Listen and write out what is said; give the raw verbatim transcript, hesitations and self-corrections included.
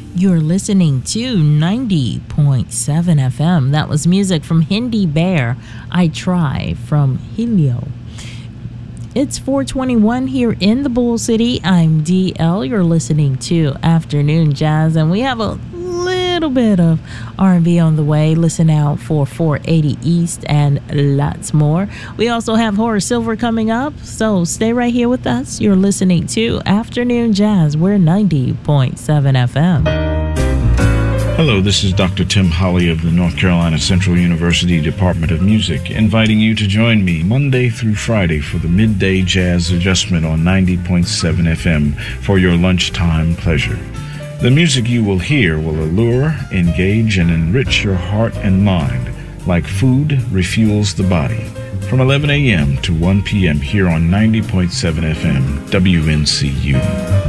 You're listening to ninety point seven F M. That was music from Hindi Bear, I Try, from Helio. It's four twenty-one here in the Bull City. I'm D L. You're listening to Afternoon Jazz, and we have a little bit of R and B on the way. Listen out for four eighty East and lots more. We also have Horace Silver coming up, so stay right here with us. You're listening to Afternoon Jazz. We're ninety point seven F M. Hello, this is Doctor Tim Holly of the North Carolina Central University Department of Music, inviting you to join me Monday through Friday for the Midday Jazz Adjustment on ninety point seven F M for your lunchtime pleasure. The music you will hear will allure, engage, and enrich your heart and mind like food refuels the body. From eleven a.m. to one p.m. here on ninety point seven F M, W N C U.